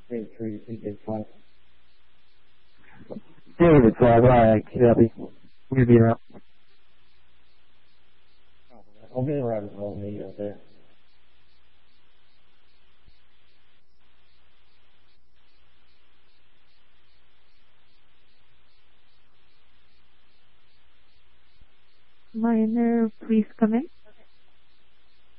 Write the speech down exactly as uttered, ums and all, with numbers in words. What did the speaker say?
Three, three, three, eight, five. David, five, alright, copy. We'll be around. I'll be around as well, me out there. Minor, please come in.